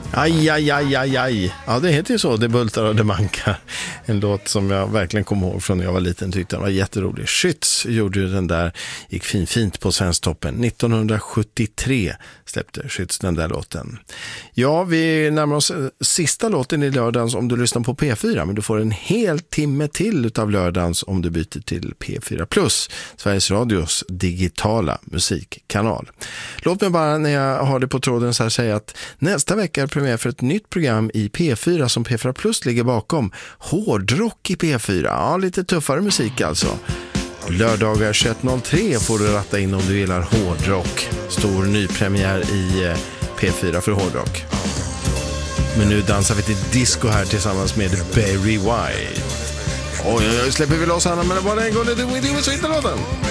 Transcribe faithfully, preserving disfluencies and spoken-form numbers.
Aj, aj, aj, aj, aj. Ja, det heter ju så, Det bultar och det manka. En låt som jag verkligen kommer ihåg från när jag var liten, tyckte den var jätterolig. Skytts gjorde ju den där, gick fin, fint på Svensktoppen. nittonhundrasjuttiotre släppte Skytts den där låten. Ja, vi närmar oss sista låten i lördagens om du lyssnar på P fyra, men du får en hel timme till utav lördagens om du byter till P fyra plus, Sveriges Radios digitala musikkanal. Låt mig bara när jag har det på tråden så här säga att nästa vecka är premiär för ett nytt program i P fyra som P fyra plus ligger bakom. Hårdrock i P fyra. Ja, lite tuffare musik alltså. Lördagar tjugoett noll tre får du ratta in om du gillar hårdrock. Stor nypremiär i P fyra för hårdrock. Men nu dansar vi till disco här tillsammans med Barry White. Oj, jag släpper vi loss Anna, men det var en gång det du inte låten.